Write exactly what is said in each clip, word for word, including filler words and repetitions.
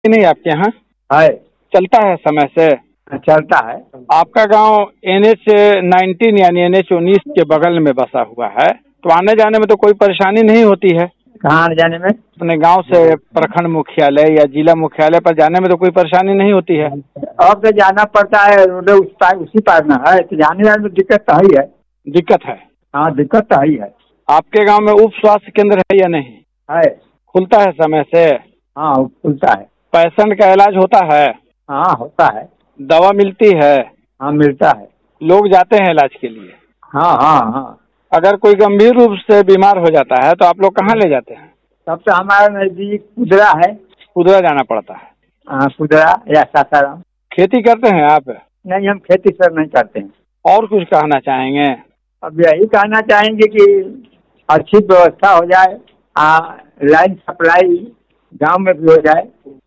नहीं आपके यहाँ है, चलता है समय से? चलता है। आपका गांव एन एच नाइनटीन यानी एन एच उन्नीस के बगल में बसा हुआ है, तो आने जाने में तो कोई परेशानी नहीं होती है? कहाँ आने जाने में? अपने गांव से प्रखंड मुख्यालय या जिला मुख्यालय पर जाने में तो कोई परेशानी नहीं होती है? अब तो जाना पड़ता है, रोड उस पार उसी पार ना है, तो जाने जाने में दिक्कत तो ही है। दिक्कत है? हाँ, दिक्कत तो ही है। आपके गांव में उप स्वास्थ्य केंद्र है या नहीं? है। खुलता है समय से? हाँ, खुलता है। पेशेंट का इलाज होता है? हाँ, होता है। दवा मिलती है? हाँ, मिलता है। लोग जाते हैं इलाज के लिए? हाँ हाँ हाँ। अगर कोई गंभीर रूप से बीमार हो जाता है तो आप लोग कहाँ ले जाते हैं? तब तो हमारे नजदीक कुदरा है। कुदरा जाना पड़ता है? हाँ, कुदरा या सासाराम। खेती करते हैं आप? नहीं, हम खेती सर नहीं करते हैं। और कुछ कहना चाहेंगे? अब यही कहना चाहेंगे कि अच्छी व्यवस्था हो जाए, आ, लाइन सप्लाई गांव में भी हो जाए,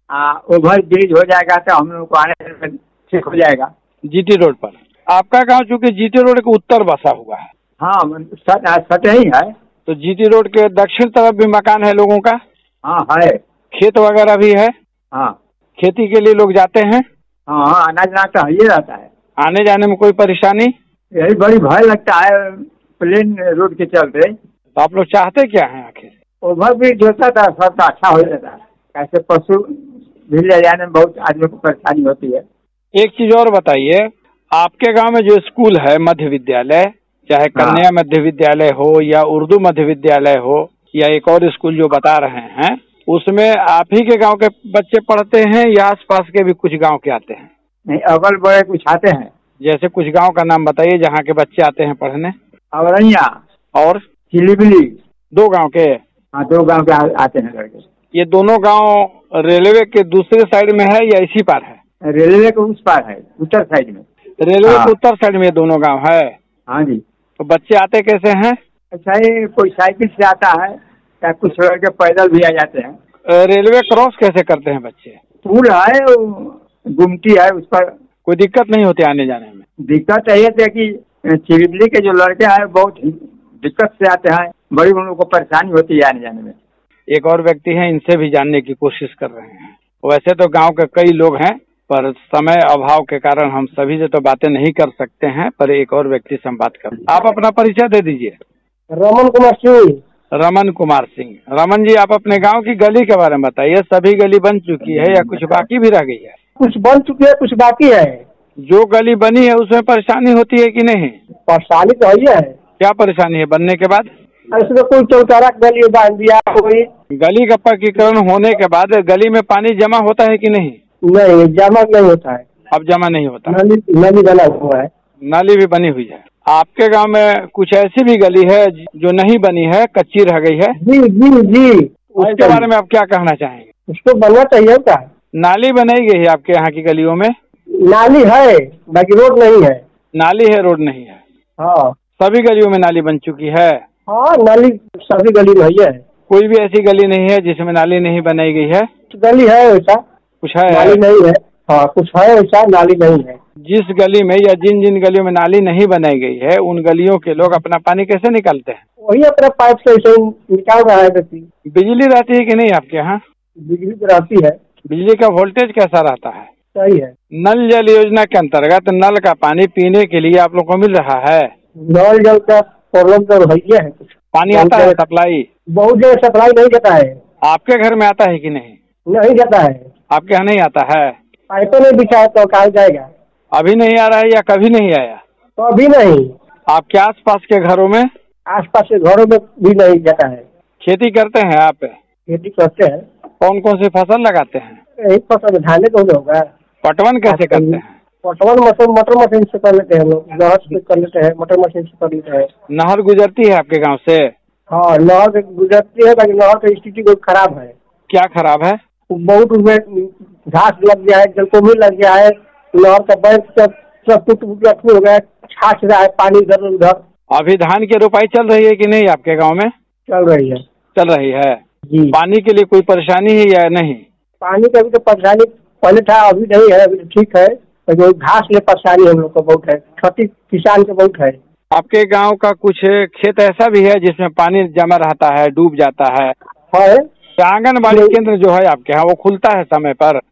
ओवर ब्रिज हो जाएगा तो हम लोग को आने में ठीक हो जाएगा। जीटी रोड पर? आपका गांव चूंकि जीटी रोड के उत्तर बसा हुआ है। हाँ, सट सट ही है। तो जीटी रोड के दक्षिण तरफ भी मकान है लोगों का? हाँ, है। खेत वगैरह भी है? हाँ। खेती के लिए लोग जाते हैं? हाँ हाँ, आना जाना तो ही रहता है। आने जाने में कोई परेशानी? यही बड़ी भय लगता है प्लेन रोड के चलते। तो आप लोग चाहते क्या हैं आखिर? ओवर ब्रिज होता था सब तो अच्छा हो जाता है, कैसे पशु भी ले जाने में बहुत आदमी को परेशानी होती है। एक चीज और बताइए, आपके गांव में जो स्कूल है मध्य विद्यालय, चाहे कन्या मध्य विद्यालय हो या उर्दू मध्य विद्यालय हो या एक और स्कूल जो बता रहे हैं, उसमें आप ही के गांव के बच्चे पढ़ते हैं या आसपास के भी कुछ गांव के आते हैं? नहीं, अगल बगल कुछ आते हैं। जैसे कुछ गांव का नाम बताइए जहाँ के बच्चे आते हैं पढ़ने। अवरैया और चिलीबिली। दो गांव के? हाँ, दो गांव के आते हैं लड़के। ये दोनों गांव रेलवे के दूसरे साइड में है या इसी पार है? रेलवे के उस पार है, उत्तर साइड में। रेलवे के उत्तर साइड में दोनों गांव है? हाँ जी। तो बच्चे आते कैसे हैं? अच्छा, ये कोई साइकिल से आता है या कुछ लड़के पैदल भी आ जाते हैं। रेलवे क्रॉस कैसे करते हैं बच्चे? पुल है, गुमटी है, उस पर कोई दिक्कत नहीं होती आने जाने में? दिक्कत यही है कि चिरबली के जो लड़के हैं बहुत दिक्कत से आते हैं, बड़ी उन लोगों को परेशानी होती है आने जाने में। एक और व्यक्ति हैं, इनसे भी जानने की कोशिश कर रहे हैं। वैसे तो गांव के कई लोग हैं, पर समय अभाव के कारण हम सभी से तो बातें नहीं कर सकते हैं, पर एक और व्यक्ति से हम बात कर। आप अपना परिचय दे दीजिए। रमन कुमार सिंह। रमन कुमार सिंह। रमन जी, आप अपने गांव की गली के बारे में बताइए। सभी गली बन चुकी है या कुछ बाकी भी रह गई है? कुछ बन चुकी है, कुछ बाकी है। जो गली बनी है उसमें परेशानी होती है कि नहीं? परेशानी तो ही है। क्या परेशानी है बनने के बाद? इसमें कोई चौतारा गली बांध दिया, कोई गली का पक्कीकरण होने के बाद गली में पानी जमा होता है कि नहीं? नहीं, जमा नहीं होता है। अब जमा नहीं होता? नाली नाली बना हुआ है। नाली भी बनी हुई है। आपके गांव में कुछ ऐसी भी गली है जो नहीं बनी है, कच्ची रह गई है? जी जी जी। उसके बारे में आप क्या कहना चाहेंगे? उसको बनना चाहिए क्या? नाली बनाई गई है आपके यहाँ की गलियों में? नाली है, बाकी रोड नहीं है। नाली है, रोड नहीं है? हाँ, सभी गलियों में नाली बन चुकी है? हाँ, नाली सभी गली में है। कोई भी ऐसी गली नहीं है जिसमें नाली नहीं बनाई गई है? गली है वैसा, कुछ है, नाली नहीं है। हाँ, कुछ है वैसा, नाली नहीं है। जिस गली में या जिन जिन गलियों में नाली नहीं बनाई गई है उन गलियों के लोग अपना पानी कैसे निकालते हैं? वही अपना पाइप से ऐसे निकाल रहा है। बिजली रहती है कि नहीं आपके यहाँ? बिजली तो रहती है। बिजली का वोल्टेज कैसा रहता है? सही है। नल जल योजना के अंतर्गत नल का पानी पीने के लिए आप लोग को मिल रहा है? नल जल का प्रॉब्लम तो है है। पानी आता है सप्लाई? बहुत जगह सप्लाई नहीं जाता है। आपके घर में आता है कि नहीं? नहीं जाता है। आपके यहाँ नहीं आता है? पाइप नहीं बिछा तो कहाँ जाएगा? अभी नहीं आ रहा है या कभी नहीं आया? तो अभी नहीं। आपके आस पास के घरों में? आस पास के घरों में भी नहीं जाता है। खेती करते हैं आप? खेती करते हैं। कौन कौन सी फसल लगाते हैं? एक फसल धाने तो होगा। पटवन कैसे करते हैं? पटवन मशीन मटर मशीन से कर लेते हैं लोग, नहर से कर लेते हैं, मटर मशीन से कर लेते हैं। नहर गुजरती है आपके गांव से? हाँ, नहर गुजरती है, लेकिन नहर की स्थिति बहुत खराब है। क्या खराब है? बहुत उसमें घास लग गया है, जलकुंभी लग गया है, नहर का बैंक सब सब टूट फूट हो गया, छाछ रहा है पानी इधर उधर। अभी धान की रोपाई चल रही है कि नहीं आपके गाँव में? चल रही है। चल रही है जी। पानी के लिए कोई परेशानी है या नहीं? पानी का भी तो परेशानी पहले था, अभी नहीं है, अभी ठीक है। तो घास ले परेशानी हम लोग को बहुत है, क्षति किसान के बहुत है। आपके गांव का कुछ खेत ऐसा भी है जिसमें पानी जमा रहता है, डूब जाता है? है। आंगनबाड़ी केंद्र जो है आपके यहाँ वो खुलता है समय पर?